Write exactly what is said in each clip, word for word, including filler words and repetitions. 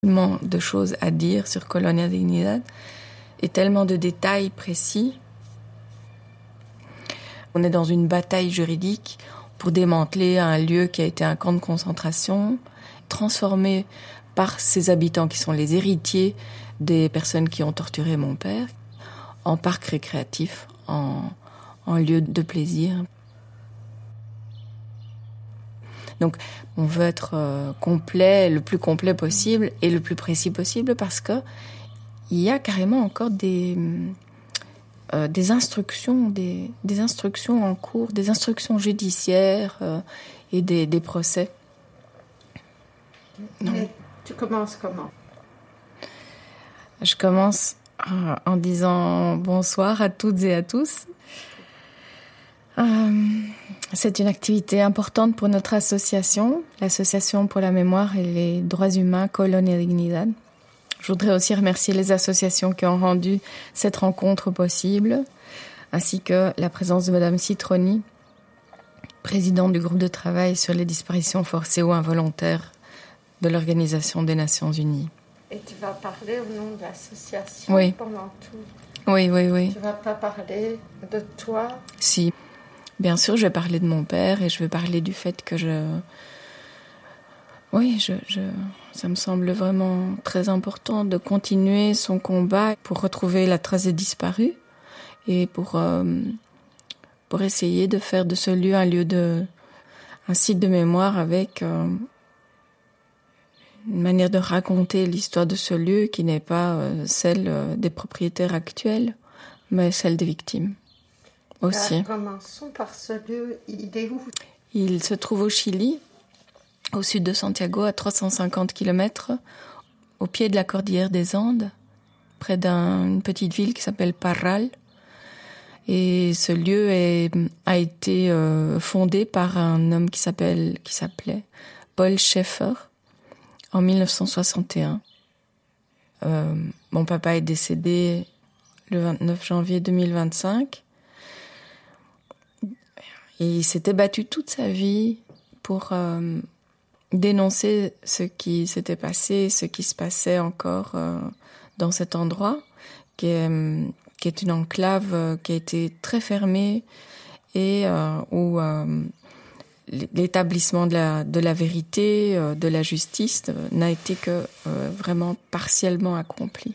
Tellement de choses à dire sur Colonia Dignidad et tellement de détails précis. On est dans une bataille juridique pour démanteler un lieu qui a été un camp de concentration, transformé par ses habitants qui sont les héritiers des personnes qui ont torturé mon père, en parc récréatif, en, en lieu de plaisir. Donc, on veut être euh, complet, le plus complet possible et le plus précis possible parce que il y a carrément encore des euh, des instructions, des, des instructions en cours, des instructions judiciaires euh, et des, des procès. Non. Mais tu commences comment? Je commence euh, en disant bonsoir à toutes et à tous. Euh, c'est une activité importante pour notre association, l'Association pour la mémoire et les droits humains Colonia Dignidad. Je voudrais aussi remercier les associations qui ont rendu cette rencontre possible, ainsi que la présence de Madame Citroni, présidente du groupe de travail sur les disparitions forcées ou involontaires de l'Organisation des Nations Unies. Et tu vas parler au nom de l'association oui. pendant tout? Oui, oui, oui. Tu ne vas pas parler de toi? Si. Bien sûr, je vais parler de mon père et je vais parler du fait que je... Oui, je, je, ça me semble vraiment très important de continuer son combat pour retrouver la trace des disparus et pour, euh, pour essayer de faire de ce lieu un lieu de... un site de mémoire avec euh, une manière de raconter l'histoire de ce lieu qui n'est pas euh, celle euh, des propriétaires actuels, mais celle des victimes. Aussi. Alors, commençons par ce lieu. Il est où? Il se trouve au Chili, au sud de Santiago, à trois cent cinquante kilomètres, au pied de la cordillère des Andes, près d'une petite ville qui s'appelle Parral. Et ce lieu est, a été euh, fondé par un homme qui s'appelle, qui s'appelait Paul Schaeffer en mille neuf cent soixante et un. Euh, mon papa est décédé le vingt-neuf janvier deux mille vingt-cinq. Et il s'était battu toute sa vie pour euh, dénoncer ce qui s'était passé, ce qui se passait encore euh, dans cet endroit, qui est, qui est une enclave euh, qui a été très fermée et euh, où euh, l'établissement de la, de la vérité, euh, de la justice, euh, n'a été que euh, vraiment partiellement accompli.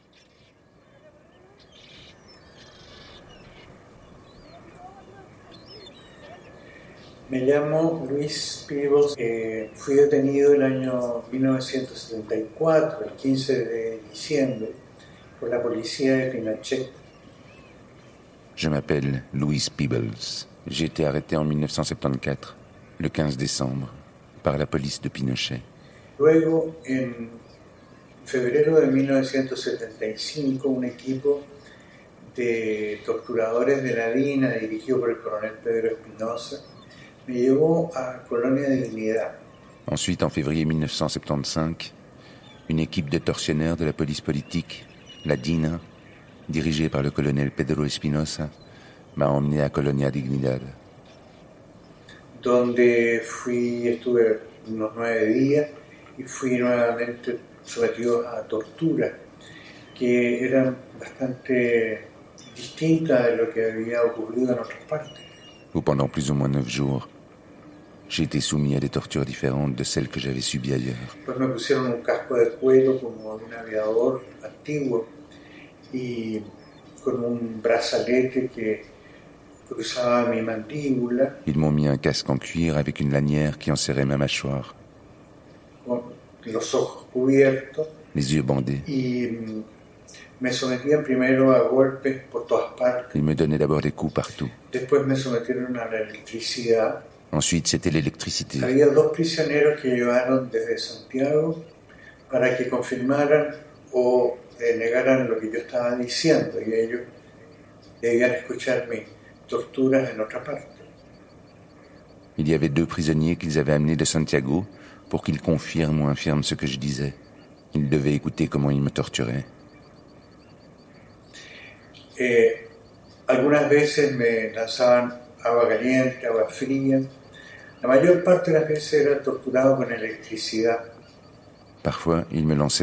Me llamo Luis Peebles, eh, fui detenido el año mil novecientos setenta y cuatro, el quince de diciembre, por la policía de Pinochet. Je m'appelle Luis Peebles. J'ai été arrêté en mille neuf cent soixante-quatorze, le quinze décembre, par la police de Pinochet. Luego, en febrero de mil novecientos setenta y cinco, un equipo de torturadores de la DINA, dirigido por el coronel Pedro Espinosa, me llevó a Colonia Dignidad. Ensuite, en février mille neuf cent soixante-quinze, une équipe de tortionnaires de la police politique, la DINA, dirigée par le colonel Pedro Espinosa, m'a emmené à Colonia Dignidad. Donde fui, estuve unos nueve días y fui nuevamente sometido a torturas que eran bastante distintas de lo que había ocurrido en otras partes. Où pendant plus ou moins neuf jours, j'ai été soumis à des tortures différentes de celles que j'avais subies ailleurs. Pues me pusieron un casco de cuero como un aviador antiguo y con un brazalete que cruzaba mi mandíbula. Ils m'ont mis un casque en cuir avec une lanière qui enserrait ma mâchoire. Con los ojos cubiertos. Les yeux bandés. Y me sometían primero a golpes por todas partes. Ils me donnaient d'abord des coups partout. Después me sometieron a la electricidad. Ensuite, c'était l'électricité. Había dos prisioneros que llevaron desde Santiago para que confirmaran o eh, negaran lo que yo estaba diciendo y ellos debían escuchar mis torturas en otra parte. Il y avait deux prisonniers qu'ils avaient amenés de Santiago pour qu'ils confirment ou infirment ce que je disais. Ils devaient écouter comment ils me torturaient. Eh, algunas veces me lanzaban agua caliente, agua fría. La mayor parte de las veces era torturado con electricidad. Parfois, ils me lançaient